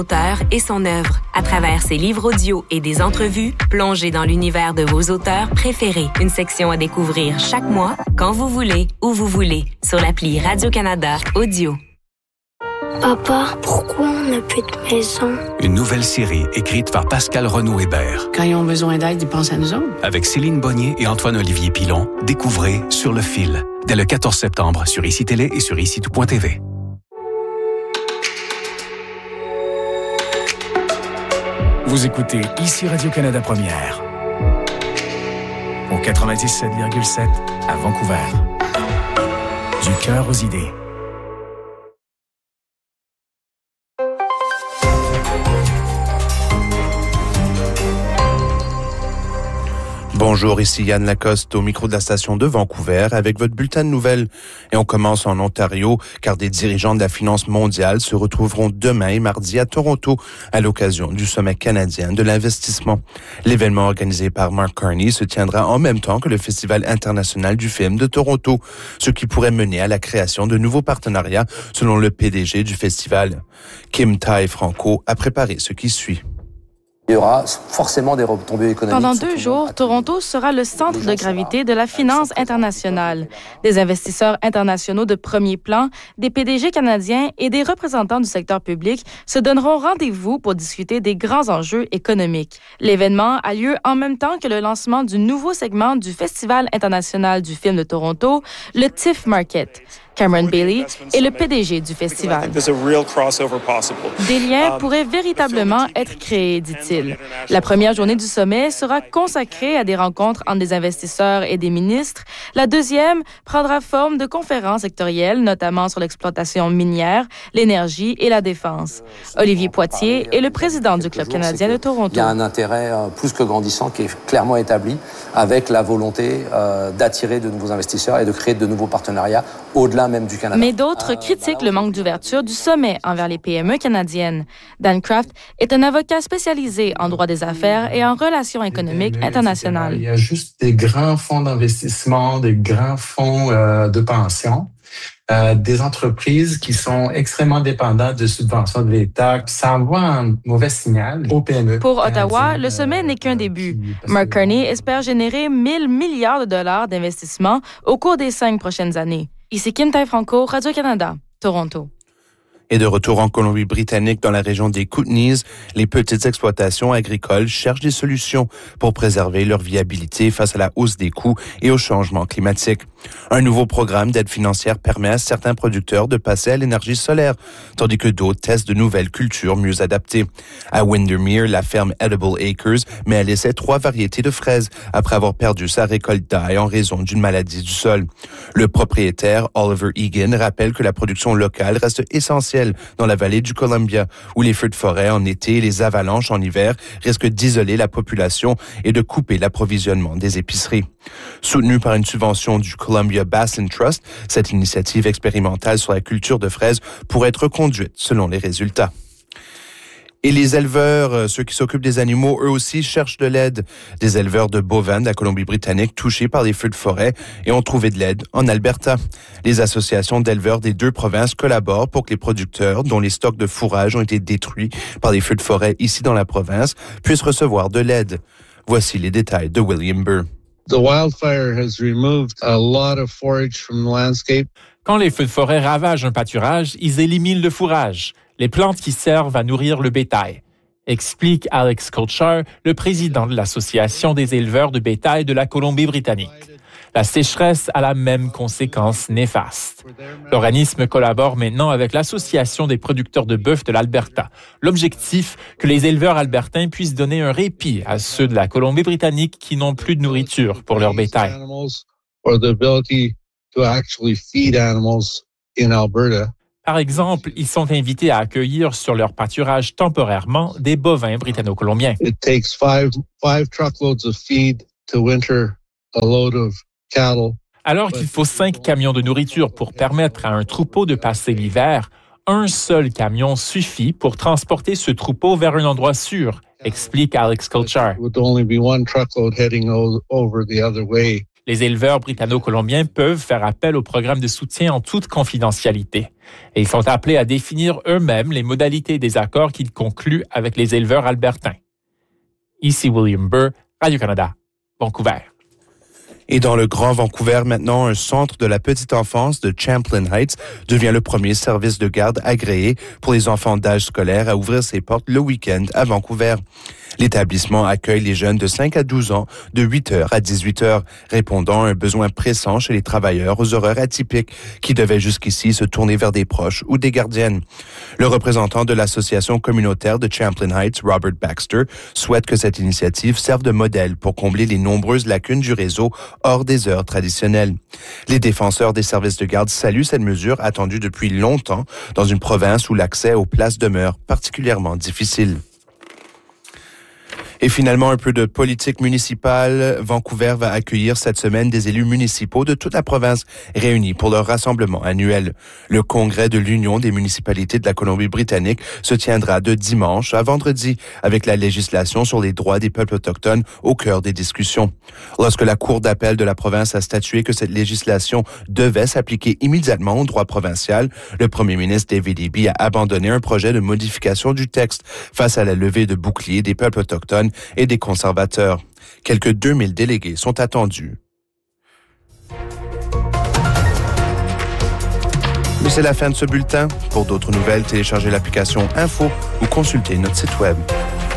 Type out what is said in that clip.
Auteur et son œuvre. À travers ses livres audio et des entrevues, plongez dans l'univers de vos auteurs préférés. Une section à découvrir chaque mois, quand vous voulez, où vous voulez, sur l'appli Radio-Canada Audio. Papa, pourquoi on n'a plus de maison? Une nouvelle série écrite par Pascal Renaud-Hébert. Quand ils ont besoin d'aide, ils pensent à nous autres. Avec Céline Bonnier et Antoine-Olivier Pilon, découvrez Sur le fil, dès le 14 septembre sur ICI Télé et sur ICI.TV. Vous écoutez ici Radio-Canada Première, au 97,7 à Vancouver. Du cœur aux idées. Bonjour, ici Yann Lacoste au micro de la station de Vancouver avec votre bulletin de nouvelles. Et on commence en Ontario car des dirigeants de la finance mondiale se retrouveront demain et mardi à Toronto à l'occasion du sommet canadien de l'investissement. L'événement organisé par Mark Carney se tiendra en même temps que le Festival international du film de Toronto, ce qui pourrait mener à la création de nouveaux partenariats selon le PDG du festival. Kim Tai-Franco a préparé ce qui suit. Il y aura forcément des retombées économiques. Pendant 2 jours, Toronto sera le centre de gravité de la finance internationale. Des investisseurs internationaux de premier plan, des PDG canadiens et des représentants du secteur public se donneront rendez-vous pour discuter des grands enjeux économiques. L'événement a lieu en même temps que le lancement du nouveau segment du Festival international du film de Toronto, le TIFF Market. Cameron Bailey est le PDG du festival. Des liens pourraient véritablement être créés, dit-il. La première journée du sommet sera consacrée à des rencontres entre des investisseurs et des ministres. La deuxième prendra forme de conférences sectorielles, notamment sur l'exploitation minière, l'énergie et la défense. Olivier Poitier est le président du Club canadien de Toronto. Il y a un intérêt plus que grandissant qui est clairement établi avec la volonté d'attirer de nouveaux investisseurs et de créer de nouveaux partenariats au-delà même du Canada. Mais d'autres critiquent le manque d'ouverture du sommet envers les PME canadiennes. Dan Craft est un avocat spécialisé en droit des affaires et en relations économiques internationales. Il y a juste des grands fonds d'investissement, des grands fonds de pension, des entreprises qui sont extrêmement dépendantes de subventions de l'État. Ça envoie un mauvais signal aux PME. Pour Ottawa, le sommet n'est qu'un début. Mark Carney espère générer 1 000 milliards de dollars d'investissement au cours des 5 prochaines années. Ici Kim Tai-Franco, Radio-Canada, Toronto. Et de retour en Colombie-Britannique, dans la région des Kootenays, les petites exploitations agricoles cherchent des solutions pour préserver leur viabilité face à la hausse des coûts et au changement climatique. Un nouveau programme d'aide financière permet à certains producteurs de passer à l'énergie solaire, tandis que d'autres testent de nouvelles cultures mieux adaptées. À Windermere, la ferme Edible Acres met à l'essai 3 variétés de fraises après avoir perdu sa récolte d'ail en raison d'une maladie du sol. Le propriétaire, Oliver Egan, rappelle que la production locale reste essentielle dans la vallée du Columbia, où les feux de forêt en été et les avalanches en hiver risquent d'isoler la population et de couper l'approvisionnement des épiceries. Soutenue par une subvention du Columbia Basin Trust, cette initiative expérimentale sur la culture de fraises pourrait être conduite selon les résultats. Et les éleveurs, ceux qui s'occupent des animaux, eux aussi cherchent de l'aide. Des éleveurs de bovins de la Colombie-Britannique touchés par les feux de forêt et ont trouvé de l'aide en Alberta. Les associations d'éleveurs des 2 provinces collaborent pour que les producteurs, dont les stocks de fourrage ont été détruits par les feux de forêt ici dans la province, puissent recevoir de l'aide. Voici les détails de William Burr. The wildfire has removed a lot of forage from the landscape. Quand les feux de forêt ravagent un pâturage, ils éliminent le fourrage, les plantes qui servent à nourrir le bétail, explique Alex Culture, le président de l'Association des éleveurs de bétail de la Colombie-Britannique. La sécheresse a la même conséquence néfaste. L'organisme collabore maintenant avec l'Association des producteurs de bœuf de l'Alberta. L'objectif, que les éleveurs albertains puissent donner un répit à ceux de la Colombie-Britannique qui n'ont plus de nourriture pour leur bétail. Par exemple, ils sont invités à accueillir sur leur pâturage temporairement des bovins britanno-colombiens. It takes five truckloads of feed to winter a load of cattle. Alors qu'il faut 5 camions de nourriture pour permettre à un troupeau de passer l'hiver, un seul camion suffit pour transporter ce troupeau vers un endroit sûr, explique Alex Culture. Would only be one truckload heading over the other way. Les éleveurs britanno-colombiens peuvent faire appel au programme de soutien en toute confidentialité. Et ils sont appelés à définir eux-mêmes les modalités des accords qu'ils concluent avec les éleveurs albertains. Ici William Burr, Radio-Canada, Vancouver. Et dans le Grand Vancouver, maintenant, un centre de la petite enfance de Champlain Heights devient le premier service de garde agréé pour les enfants d'âge scolaire à ouvrir ses portes le week-end à Vancouver. L'établissement accueille les jeunes de 5 à 12 ans de 8h à 18h, répondant à un besoin pressant chez les travailleurs aux horaires atypiques qui devaient jusqu'ici se tourner vers des proches ou des gardiennes. Le représentant de l'association communautaire de Champlain Heights, Robert Baxter, souhaite que cette initiative serve de modèle pour combler les nombreuses lacunes du réseau hors des heures traditionnelles. Les défenseurs des services de garde saluent cette mesure attendue depuis longtemps dans une province où l'accès aux places demeure particulièrement difficile. Et finalement, un peu de politique municipale. Vancouver va accueillir cette semaine des élus municipaux de toute la province réunis pour leur rassemblement annuel. Le congrès de l'Union des municipalités de la Colombie-Britannique se tiendra de dimanche à vendredi avec la législation sur les droits des peuples autochtones au cœur des discussions. Lorsque la Cour d'appel de la province a statué que cette législation devait s'appliquer immédiatement au droit provincial, le premier ministre David Eby a abandonné un projet de modification du texte face à la levée de boucliers des peuples autochtones et des conservateurs. Quelques 2000 délégués sont attendus. Mais c'est la fin de ce bulletin. Pour d'autres nouvelles, téléchargez l'application Info ou consultez notre site web.